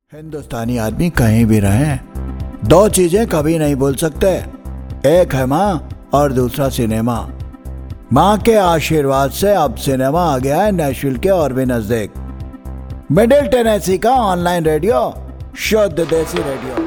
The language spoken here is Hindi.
हिंदुस्तानी आदमी कहीं भी रहे, दो चीजें कभी नहीं भूल सकते। एक है माँ और दूसरा सिनेमा। माँ के आशीर्वाद से अब सिनेमा आ गया है नेशविल के और भी नजदीक। मिडिल टेनेसी का ऑनलाइन रेडियो, शुद्ध देसी रेडियो।